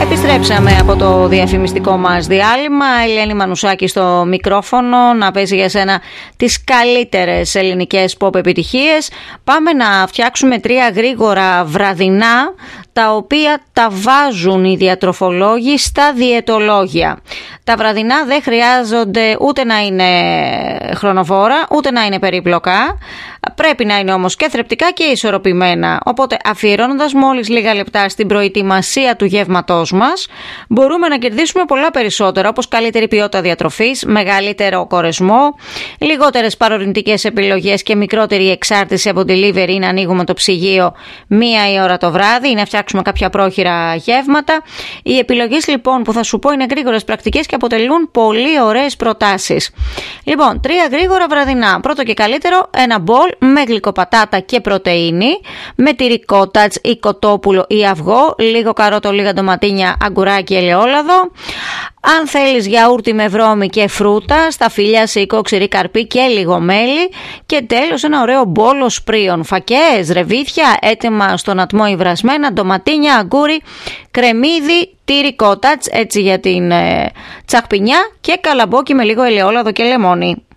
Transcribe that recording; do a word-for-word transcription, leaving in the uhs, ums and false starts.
Επιστρέψαμε από το διαφημιστικό μας διάλειμμα. Ελένη Μανουσάκη στο μικρόφωνο να παίζει για σένα τις καλύτερες ελληνικές pop επιτυχίες. Πάμε να φτιάξουμε τρία γρήγορα βραδινά, τα οποία τα βάζουν οι διατροφολόγοι στα διαιτολόγια. Τα βραδινά δεν χρειάζονται ούτε να είναι χρονοβόρα, ούτε να είναι περίπλοκα. Πρέπει να είναι όμως και θρεπτικά και ισορροπημένα. Οπότε, αφιερώνοντας μόλις λίγα λεπτά στην προετοιμασία του γεύματός μας, μπορούμε να κερδίσουμε πολλά περισσότερα, όπως καλύτερη ποιότητα διατροφής, μεγαλύτερο κορεσμό, λιγότερες παρορμητικές επιλογές και μικρότερη εξάρτηση από delivery ή να ανοίγουμε το ψυγείο μία η ώρα το βράδυ ή να φτιάξουμε κάποια πρόχειρα γεύματα. Οι επιλογές λοιπόν που θα σου πω είναι γρήγορες, πρακτικές και αποτελούν πολύ ωραίες προτάσεις. Λοιπόν, τρία γρήγορα βραδινά. Πρώτο και καλύτερο, ένα μπολ με γλυκοπατάτα και πρωτεΐνη, με τυρί κότατς ή κοτόπουλο ή αυγό, λίγο καρότο, λίγα ντοματίνια, αγκουράκι, ελαιόλαδο. Αν θέλεις γιαούρτι με βρώμη και φρούτα, σταφύλια, σίκο, ξηρή καρπή και λίγο μέλι. Και τέλος ένα ωραίο μπόλο σπρίων, φακές, ρεβίθια, έτοιμα στον ατμό υβρασμένα, ντοματίνια, αγκούρι, κρεμμύδι, τύρι κότατς, έτσι για την ε, τσαχπινιά, και καλαμπόκι με λίγο ελαιόλαδο και λεμόνι.